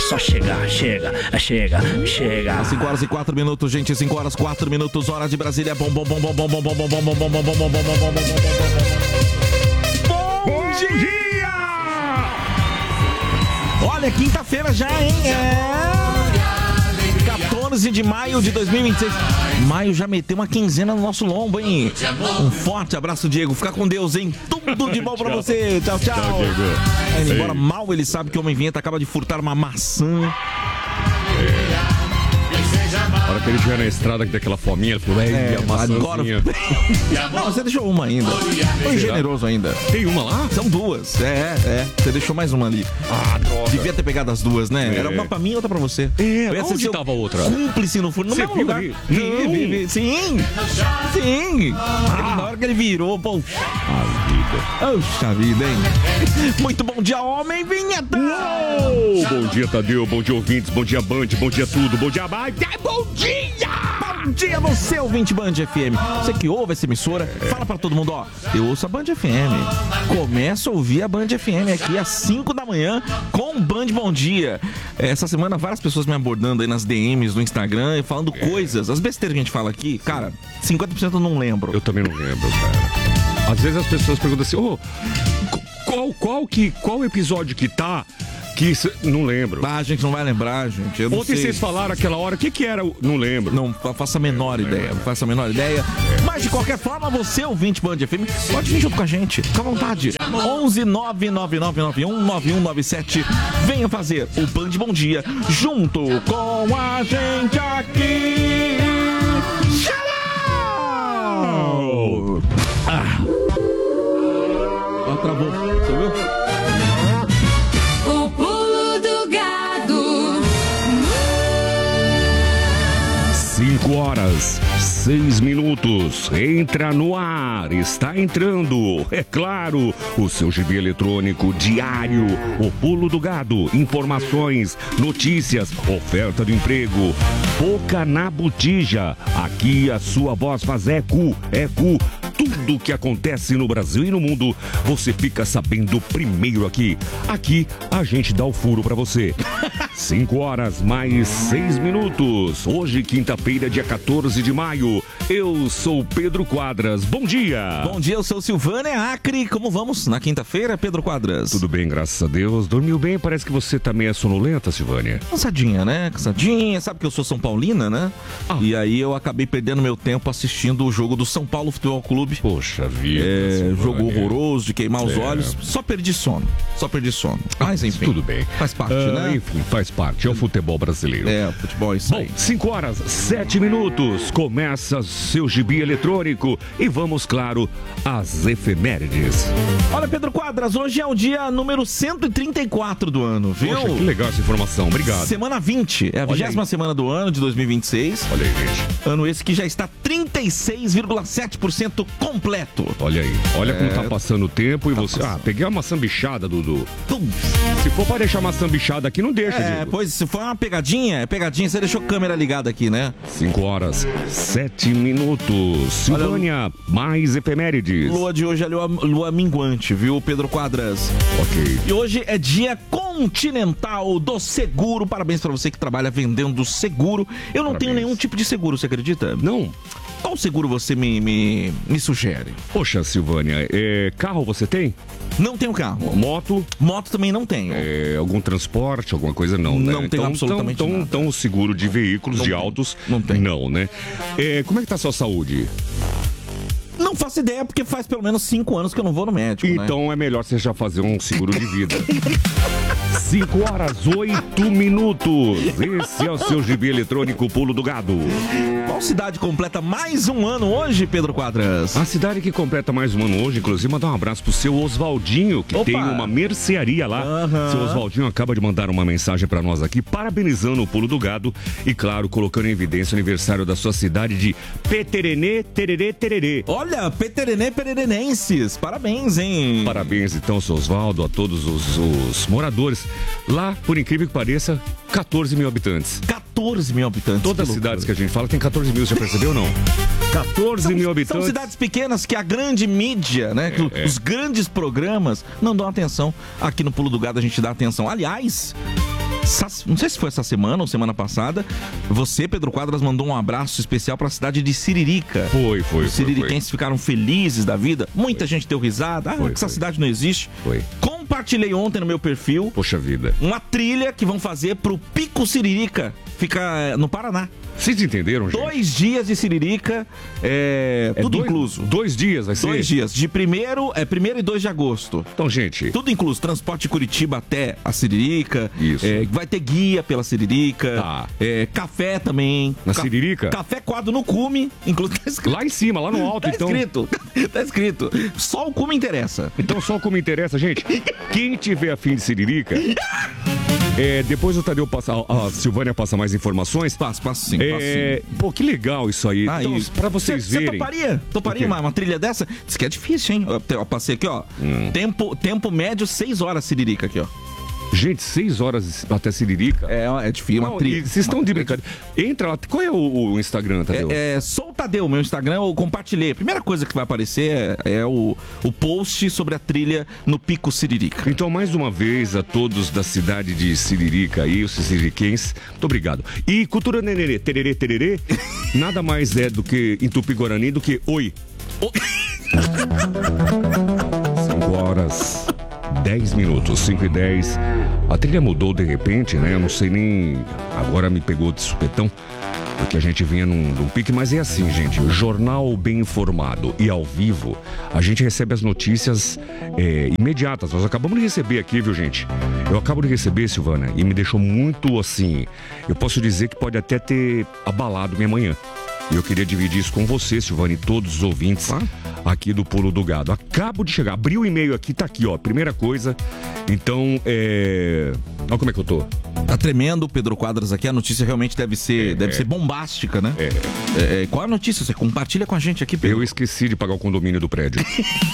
só chegar, chega. 5 horas e 4 minutos, gente. 5 horas, 4 minutos, hora de Brasília. Bom dia! Olha, quinta-feira já, hein? 14 de maio de 2026. Maio já meteu uma quinzena no nosso lombo, hein? Um forte abraço, Diego. Fica com Deus, hein? Tudo de bom pra você. Tchau. Embora mal ele sabe que o Homem Vinheta acaba de furtar uma maçã. A hora que ele estiver na estrada, que tem aquela fominha, ele falou, a maçãzinha. Agora... Não, você deixou uma ainda. Foi generoso ainda. Tem uma lá? São duas. Você deixou mais uma ali. Ah, droga. Devia ter pegado as duas, né? Era uma pra mim e outra pra você. Onde tava a outra? Cúmplice no fundo. No mesmo lugar. Vi. Sim. Na hora que ele virou, pô. Poxa vida, hein? Muito bom dia, Homem Vinheta! Bom dia, Tadeu. Bom dia, ouvintes. Bom dia, Band. Bom dia, tudo. Bom dia, Band. Bom dia! Bom dia, você, ouvinte Band FM. Você que ouve essa emissora, fala pra todo mundo, ó. Eu ouço a Band FM. Começa a ouvir a Band FM aqui às 5 da manhã com Band Bom Dia. Essa semana, várias pessoas me abordando aí nas DMs do Instagram e falando coisas. As besteiras que a gente fala aqui, cara, 50% eu não lembro. Eu também não lembro, cara. Às vezes as pessoas perguntam assim, qual episódio que tá? Que não lembro. A gente não vai lembrar, gente. Eu não Ontem sei. vocês falaram aquela hora, o que era? Não lembro. Não faço a menor ideia. Mas de qualquer forma, você, ouvinte Band FM, pode vir junto com a gente. Fica à vontade. 11 99991 9197. Venha fazer o Band Bom Dia junto com a gente aqui. Tchau! Travou. Você viu? O pulo do gado. 5 horas, 6 minutos. Entra no ar. Está entrando. É claro, o seu gibi eletrônico diário. O pulo do gado. Informações, notícias, oferta de emprego. Boca na botija. Aqui a sua voz faz eco. Tudo que acontece no Brasil e no mundo, você fica sabendo primeiro aqui. Aqui a gente dá o furo pra você. 5 horas mais 6 minutos. Hoje, quinta-feira, dia 14 de maio. Eu sou Pedro Quadras. Bom dia. Bom dia, eu sou Silvânia Acre. Como vamos na quinta-feira, Pedro Quadras? Tudo bem, graças a Deus. Dormiu bem? Parece que você também é sonolenta, Silvânia. Cansadinha, né? Cansadinha. Sabe que eu sou São Paulina, né? E aí eu acabei perdendo meu tempo assistindo o jogo do São Paulo Futebol Clube. Poxa vida. Jogo horroroso de queimar os olhos. Só perdi sono. Mas enfim. Tudo bem. Faz parte, né? Enfim, faz parte. É o futebol brasileiro. O futebol é isso aí. Bom, 5 horas, 7 minutos. Começa seu gibi eletrônico. E vamos, claro, às efemérides. Olha, Pedro Quadras, hoje é o dia número 134 do ano, viu? Poxa, que legal essa informação. Obrigado. Semana 20. É a 20ª semana do ano de 2026. Olha aí, gente. Ano esse que já está 36,7% completo. Olha aí. Olha como tá passando o tempo e você... passando. Peguei uma sambichada, Dudu. Se for pra deixar uma sambichada aqui, não deixa, Diego. Pois, se for uma pegadinha, você deixou a câmera ligada aqui, né? 5 horas, 7 minutos. Silvânia, mais efemérides. Lua de hoje é lua minguante, viu, Pedro Quadras? Ok. E hoje é dia continental do seguro. Parabéns pra você que trabalha vendendo seguro. Eu não tenho nenhum tipo de seguro, você acredita? Não. Qual seguro você me sugere? Poxa, Silvânia, carro você tem? Não tenho carro. Moto? Moto também não tenho. Algum transporte, alguma coisa não, né? Não tenho absolutamente nada. Então o seguro de veículos, de autos, não tem. Não, né? Como é que tá a sua saúde? Não faço ideia, porque faz pelo menos 5 anos que eu não vou no médico, Então é melhor você já fazer um seguro de vida. 5 horas, 8 minutos. Esse é o seu gibi eletrônico Pulo do Gado. Qual cidade completa mais um ano hoje, Pedro Quadras? A cidade que completa mais um ano hoje, inclusive, mandar um abraço pro seu Oswaldinho, que tem uma mercearia lá. Seu Oswaldinho acaba de mandar uma mensagem pra nós aqui, parabenizando o Pulo do Gado e, claro, colocando em evidência o aniversário da sua cidade de Peterenê, Tererê, Tererê. Olha, Peterenê, Pererenenses. Parabéns, hein? Parabéns, então, seu Oswaldo, a todos os moradores. Lá, por incrível que pareça, 14 mil habitantes. 14 mil habitantes. Todas as cidades que a gente fala tem 14 mil, você percebeu ou não? 14 mil habitantes. São cidades pequenas que a grande mídia, né? Os grandes programas não dão atenção. Aqui no Pulo do Gado a gente dá atenção. Aliás, Não sei se foi essa semana ou semana passada, você, Pedro Quadras, mandou um abraço especial pra cidade de Siririca. Foi. Os siririquenses ficaram felizes da vida. Muita gente deu risada. Essa cidade não existe. Foi. Compartilhei ontem no meu perfil. Poxa vida. Uma trilha que vão fazer pro Pico Siririca. Fica no Paraná. Vocês entenderam, gente? 2 dias de Siririca, tudo incluso. 2 dias vai ser? 2 dias, de 1º e 2 de agosto. Então, gente... Tudo incluso, transporte de Curitiba até a Siririca. Isso. Vai ter guia pela Siririca. Tá. Café também. Na Siririca? Café coado no cume, inclusive. Tá escrito. Lá em cima, lá no alto, então... Tá escrito. Só o cume interessa. Então, só o cume interessa, gente. Quem tiver afim de Siririca... depois o Tadeu passa, a Silvânia passa mais informações. Passo sim. Pô, que legal isso aí. Então, pra vocês verem. Você toparia uma trilha dessa? Diz que é difícil, hein? Eu passei aqui, ó. Tempo médio, 6 horas Siririca aqui, ó. Gente, 6 horas até Siririca. É difícil, uma trilha. Vocês estão de brincadeira. Entra lá. Qual é o Instagram, Tadeu? Sou o Tadeu, meu Instagram, eu compartilhei. A primeira coisa que vai aparecer é o post sobre a trilha no Pico Siririca. Então, mais uma vez, a todos da cidade de Siririca aí, os siririquenses, muito obrigado. E cultura nenê, tererê, tererê, nada mais é do que, em Tupi-Guarani, do que oi. 5 horas... 10 minutos, 5:10. A trilha mudou de repente, né? Eu não sei nem... Agora me pegou de supetão, porque a gente vinha num pique, mas é assim, gente. O jornal bem informado e ao vivo, a gente recebe as notícias imediatas. Nós acabamos de receber aqui, viu, gente? Eu acabo de receber, Silvana, e me deixou muito assim... Eu posso dizer que pode até ter abalado minha manhã. E eu queria dividir isso com você, Silvana, e todos os ouvintes aqui do Pulo do Gado. Acabo de chegar, abri o e-mail aqui, tá aqui, ó, primeira coisa. Então, olha como é que eu tô. Tá tremendo, Pedro Quadras aqui, a notícia realmente deve ser bombástica, né? Qual é a notícia? Você compartilha com a gente aqui, Pedro. Eu esqueci de pagar o condomínio do prédio.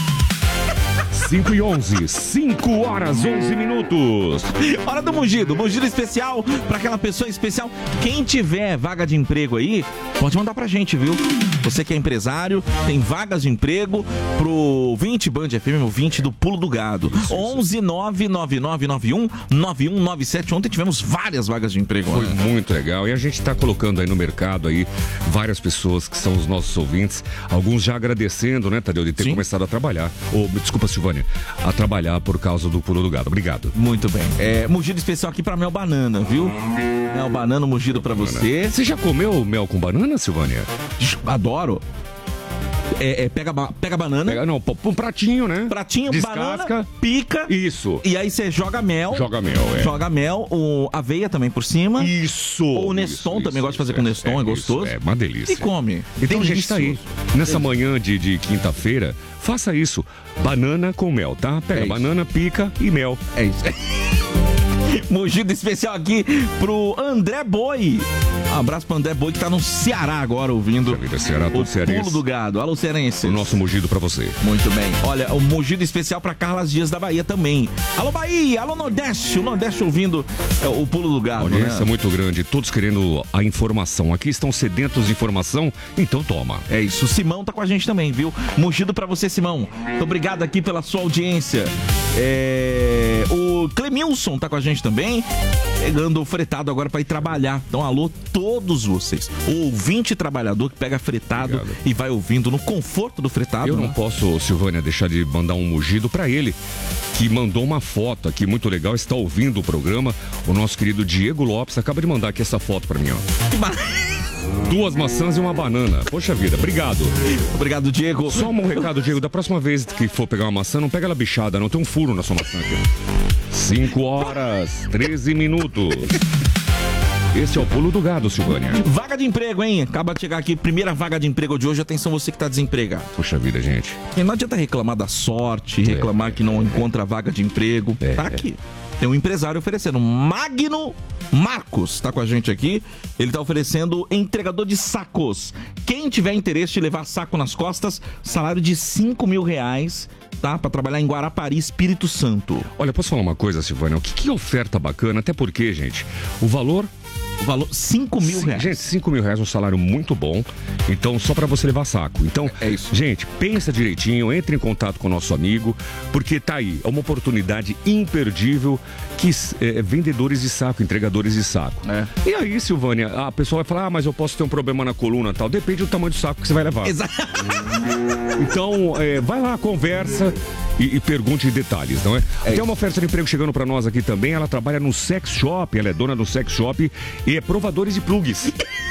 5:11, 5 horas 11 minutos. Hora do Mugido especial pra aquela pessoa especial. Quem tiver vaga de emprego aí, pode mandar pra gente, viu? Você que é empresário, tem vagas de emprego pro 20 Band FM, o 20 do Pulo do Gado. 11 99991 9197. Ontem tivemos várias vagas de emprego. Foi muito legal. E a gente tá colocando aí no mercado aí várias pessoas que são os nossos ouvintes. Alguns já agradecendo, né, Tadeu, de ter começado a trabalhar. Desculpa, Silvânia, a trabalhar por causa do Pulo do Gado. Obrigado. Muito bem. Mugido especial aqui pra Mel Banana, viu? Mel Banana, mugido pra você. Você já comeu mel com banana, Silvânia? Adoro. Pega a banana. Um pratinho, né? Pratinho, descasca, banana, pica. Isso. E aí você joga mel. Joga mel, aveia também por cima. Isso. Ou o Neston, também gosto de fazer com Neston, é gostoso. É uma delícia. E come. Então, gente, tá aí. Nessa manhã de quinta-feira, faça isso. Banana com mel, tá? Pega banana, pica e mel. É isso. Mugido especial aqui pro André Boi. Um abraço pro André Boi que tá no Ceará agora ouvindo Ceará, o Pulo do Gado. Alô, cearense. O nosso mugido pra você. Muito bem. Olha, o mugido especial pra Carlas Dias da Bahia também. Alô, Bahia. Alô, Nordeste. O Nordeste ouvindo o Pulo do Gado. Audiência muito grande. Todos querendo a informação. Aqui estão sedentos de informação, então toma. É isso. O Simão tá com a gente também, viu? Mugido pra você, Simão. Muito obrigado aqui pela sua audiência. O Clemilson tá com a gente também, pegando o fretado agora pra ir trabalhar. Então, alô, todos vocês. O ouvinte trabalhador que pega fretado e vai ouvindo no conforto do fretado. Eu não posso, Silvânia, deixar de mandar um mugido pra ele, que mandou uma foto aqui muito legal, está ouvindo o programa. O nosso querido Diego Lopes acaba de mandar aqui essa foto pra mim, ó. Que maravilha. 2 maçãs e uma banana. Poxa vida, obrigado. Obrigado, Diego. Só um recado, Diego. Da próxima vez que for pegar uma maçã, não pega ela bichada, não. Tem um furo na sua maçã aqui. 5 horas, 13 minutos. Esse é o Pulo do Gado, Silvânia. Vaga de emprego, hein? Acaba de chegar aqui, primeira vaga de emprego de hoje. Atenção, você que tá desempregado. Poxa vida, gente. E não adianta reclamar da sorte, reclamar que não encontra vaga de emprego. Tá aqui. Tem um empresário oferecendo. Magno Marcos tá com a gente aqui. Ele tá oferecendo entregador de sacos. Quem tiver interesse de levar saco nas costas, salário de R$5.000, tá? Pra trabalhar em Guarapari, Espírito Santo. Olha, posso falar uma coisa, Silvânia? Que oferta bacana, até porque, gente, o valor O valor, 5 mil reais. Gente, 5 mil reais é um salário muito bom. Então, só pra você levar saco. Então, É isso. gente, pensa direitinho, entre em contato com o nosso amigo, porque tá aí, é uma oportunidade imperdível que vendedores de saco, entregadores de saco. É. E aí, Silvânia, a pessoa vai falar, mas eu posso ter um problema na coluna e tal. Depende do tamanho do saco que você vai levar. Exato. Então, vai lá, conversa e pergunte detalhes, não é? Tem uma oferta de emprego chegando pra nós aqui também. Ela trabalha no sex shop, ela é dona do sex shop e é provadores de plugs.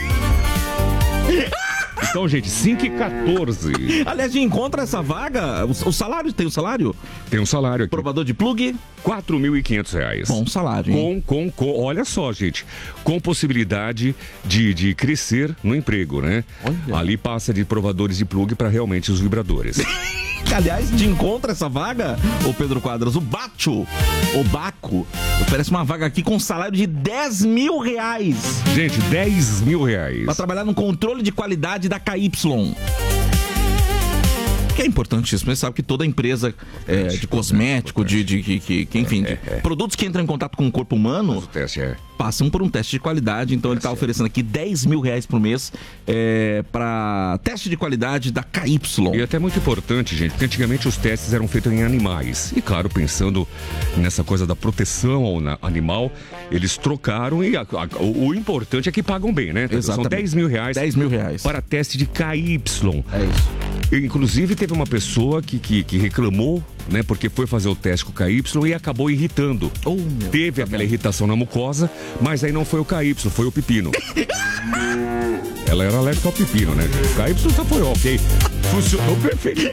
Então, gente, 5h14. Aliás, de encontra essa vaga, o salário, tem o salário? Tem um salário aqui. Provador de plug? R$4.500. Bom salário, hein? Olha só, gente, com possibilidade de crescer no emprego, né? Olha. Ali passa de provadores de plug para realmente os vibradores. Aliás, de encontra essa vaga, ô Pedro Quadras, o Baco, oferece uma vaga aqui com um salário de R$10 mil. Gente, R$10 mil. Pra trabalhar no controle de qualidade da KY. Que é importantíssimo. Você sabe que toda empresa de cosmético, enfim, de produtos que entram em contato com o corpo humano, O teste passam por um teste de qualidade. Então ele está oferecendo aqui R$10 mil por mês para teste de qualidade da KY. E até muito importante, gente, porque antigamente os testes eram feitos em animais. E claro, pensando nessa coisa da proteção ao animal, eles trocaram e o importante é que pagam bem, né? São Exatamente. R$10 mil. R$10 mil. Para teste de KY. É isso. Inclusive teve uma pessoa que reclamou, né, porque foi fazer o teste com o KY e acabou irritando. Teve aquela irritação na mucosa, mas aí não foi o KY, foi o pepino. Ela era alérgica ao pepino, né? O KY só foi ok. Funcionou perfeito.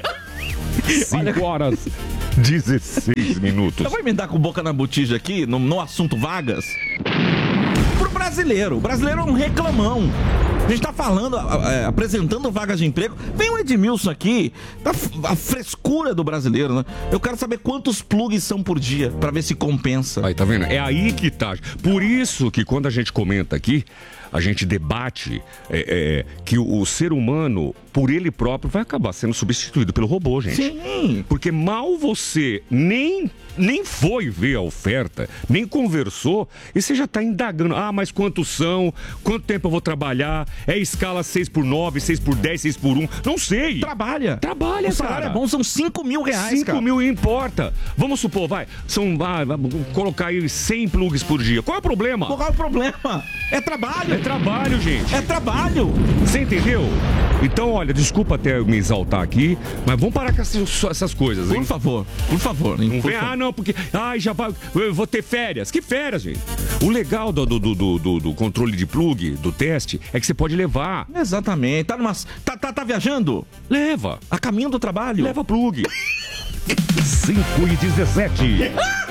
5h16. Eu vou emendar com boca na botija aqui, no assunto vagas. Pro brasileiro. O brasileiro é um reclamão. A gente tá falando, apresentando vagas de emprego. Vem o Edmilson aqui, a frescura do brasileiro, né? Eu quero saber quantos plugs são por dia, pra ver se compensa. Aí, tá vendo? É aí que tá. Por isso que quando a gente comenta aqui, a gente debate que o ser humano, por ele próprio, vai acabar sendo substituído pelo robô, gente. Sim. Porque mal você nem foi ver a oferta, nem conversou, e você já tá indagando. Ah, mas quantos são? Quanto tempo eu vou trabalhar? É escala 6x9, 6x10, 6x1? Não sei. Trabalha, Trabalha, o salário cara. é bom, são R$5 mil, 5 cara. mil importa. Vamos supor, vamos colocar aí 100 plugs por dia. Qual é o problema? Qual é o problema? É trabalho. É trabalho, gente. É trabalho. Você entendeu? Então, olha, desculpa até me exaltar aqui, mas vamos parar com essas coisas, hein? Por favor, hein? Não vem, não, porque eu vou ter férias. Que férias, gente? O legal do controle de plug, do teste, é que você pode levar. Exatamente. Tá viajando? Leva. A caminho do trabalho? Leva plug. 5h17.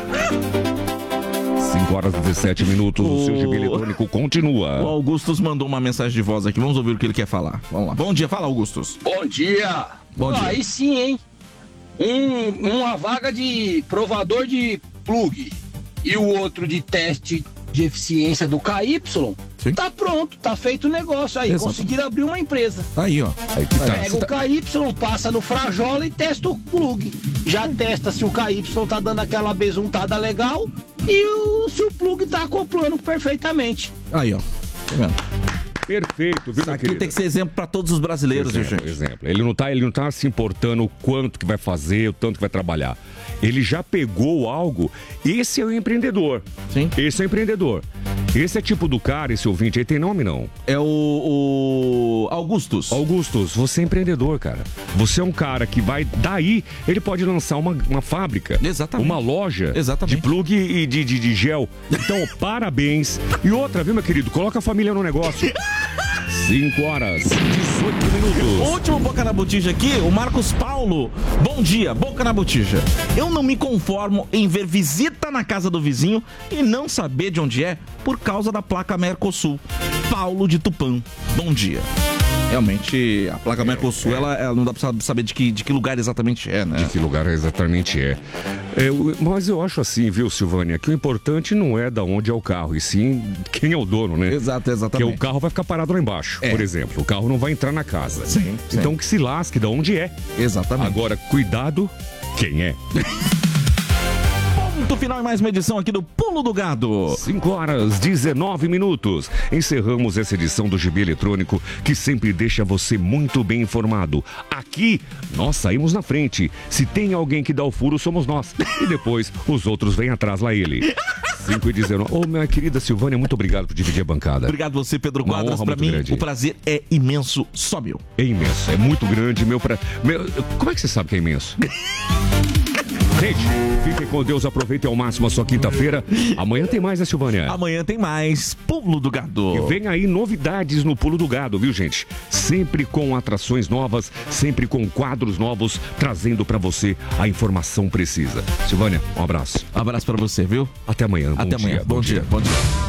5h17. O seu GB eletrônico continua. O Augustus mandou uma mensagem de voz aqui. Vamos ouvir o que ele quer falar. Vamos lá. Bom dia, fala, Augustus. Bom dia. Bom dia. Aí sim, hein? Uma vaga de provador de plug e o outro de teste de eficiência do KY. Sim. Tá pronto, tá feito o negócio aí. Exato. Conseguiram abrir uma empresa. Aí, ó. Aí que tá. Pega o KY, passa no frajola e testa o plug. Já testa se o KY tá dando aquela besuntada legal e se o plug tá acoplando perfeitamente. Aí, ó. Tá vendo? Perfeito, viu, Isso meu aqui querido? tem que ser exemplo pra todos os brasileiros, viu, gente? Exemplo. Ele não tá se importando o quanto que vai fazer, o tanto que vai trabalhar. Ele já pegou algo. Esse é o empreendedor. Sim. Esse é o empreendedor. Esse é tipo do cara, esse ouvinte aí tem nome, não? É o Augustus. Augustus, você é empreendedor, cara. Você é um cara que vai, daí, ele pode lançar uma fábrica. Exatamente. Uma loja. Exatamente. De plug e de gel. Então, parabéns. E outra, viu, meu querido? Coloca a família no negócio. 5h18. Último Boca na Botija aqui, o Marcos Paulo. Bom dia, Boca na Botija. Eu não me conformo em ver visita na casa do vizinho e não saber de onde é por causa da placa Mercosul. Paulo de Tupã. Bom dia. Realmente, a placa Mercosul, ela não dá pra saber de que lugar exatamente é, né? De que lugar exatamente é. Mas eu acho assim, viu, Silvânia, que o importante não é da onde é o carro, e sim quem é o dono, né? Exatamente. Porque o carro vai ficar parado lá embaixo, por exemplo. O carro não vai entrar na casa. Sim. Então que se lasque da onde é. Exatamente. Agora, cuidado, quem é? Ponto final em mais uma edição aqui do Pulo do Gado. 5h19. Encerramos essa edição do Gibi Eletrônico que sempre deixa você muito bem informado. Aqui, nós saímos na frente. Se tem alguém que dá o furo, somos nós. E depois, os outros vêm atrás lá ele. 5h19. Ô, minha querida Silvânia, muito obrigado por dividir a bancada. Obrigado você, Pedro Uma Quadras. honra Pra muito mim, grande. o prazer é imenso, só meu. É imenso, é muito grande. Como é que você sabe que é imenso? Gente, fiquem com Deus, aproveitem ao máximo a sua quinta-feira. Amanhã tem mais, né, Silvânia? Amanhã tem mais Pulo do Gado. E vem aí novidades no Pulo do Gado, viu, gente? Sempre com atrações novas, sempre com quadros novos, trazendo pra você a informação precisa. Silvânia, um abraço. Um abraço pra você, viu? Até amanhã. Até amanhã. Bom dia. Bom dia.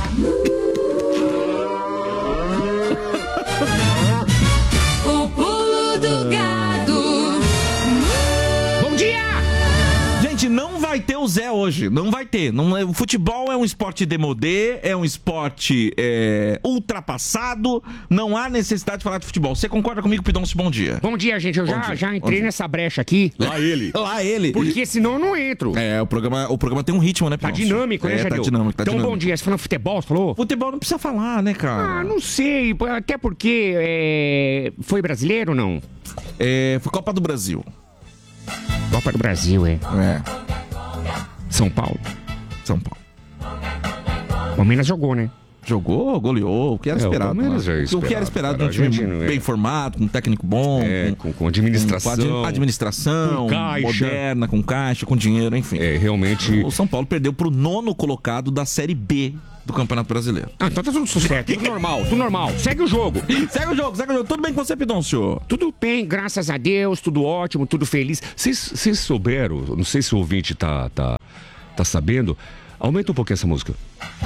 O pulo do gado. Bom dia! Gente, não vai ter o Zé hoje. Não vai ter. O futebol é um esporte demodê, é um esporte ultrapassado. Não há necessidade de falar de futebol. Você concorda comigo, Pidoncio? Bom dia. Bom dia, gente. Eu já entrei nessa brecha aqui. Lá ele. Lá ele. Porque senão eu não entro. O programa tem um ritmo, né, Tá Pidoncio? dinâmico, né, Tá Jadeu? dinâmico, Então, bom dia. Você falando futebol, você falou? Futebol não precisa falar, né, cara? Ah, não sei. Até porque foi brasileiro ou não? Foi Copa do Brasil. Copa do Brasil, é. São Paulo. São Paulo. Palmeiras jogou, né? Jogou, goleou, o que era esperado. o Palmeiras né? é O que era esperado de um A gente time não é- bem formado, com um técnico bom, Com administração. com administração com caixa. moderna, com caixa, com dinheiro, enfim. Realmente. O São Paulo perdeu pro 9º colocado da Série B do Campeonato Brasileiro. Ah, então tá tudo certo. Tudo normal. Segue o jogo. Segue o jogo. Tudo bem com você, Pidoncio? Tudo bem, graças a Deus. Tudo ótimo, tudo feliz. Vocês souberam, não sei se o ouvinte tá sabendo, aumenta um pouquinho essa música.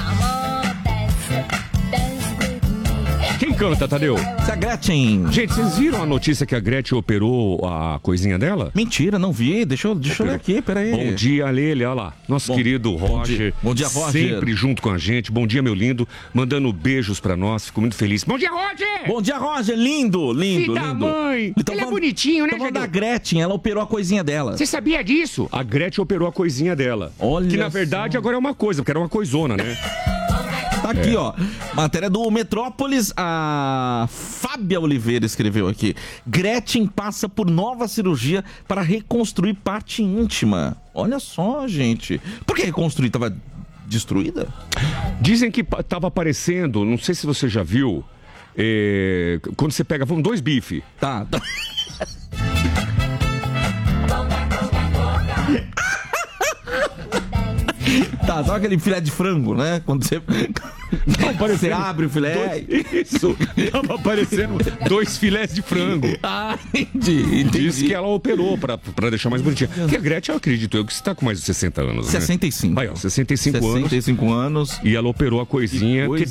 Quem canta, Tadeu? Essa Gretchen. Gente, vocês viram a notícia que a Gretchen operou a coisinha dela? Mentira, não vi. Deixa eu ler aqui, peraí. Bom dia, Lele, olha lá. Nosso querido Roger. Bom dia, Roger. Sempre junto com a gente. Bom dia, meu lindo. Mandando beijos pra nós. Fico muito feliz. Bom dia, Roger! Bom dia, Roger. Lindo. Filho da mãe! Ele é bonitinho, né, Então vamos da Jadeu? Gretchen, ela operou a coisinha dela. Você sabia disso? A Gretchen operou a coisinha dela. Olha que na só. verdade agora é uma coisa, porque era uma coisona, né? Tá aqui, ó. Matéria do Metrópolis. A Fábia Oliveira escreveu aqui. Gretchen passa por nova cirurgia para reconstruir parte íntima. Olha só, gente. Por que reconstruir? Tava destruída? Dizem que tava aparecendo, não sei se você já viu, quando você pega, vamos, 2 bifes. Tá. Tá, sabe aquele filé de frango, né? Quando você... Você abre o filé... Isso, tava aparecendo 2 filés de frango. Ah, entendi. Diz que ela operou pra deixar mais bonitinha. Porque a Gretchen, eu acredito que você tá com mais de 60 anos, né? 65. Aí, ó, 65 anos. 65 anos. E ela operou a coisinha. Que coisa